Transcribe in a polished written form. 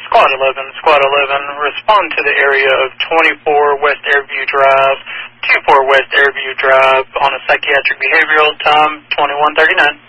Squad 11, respond to the area of 24 West Airview Drive, 24 West Airview Drive on a psychiatric behavioral, time 21:39.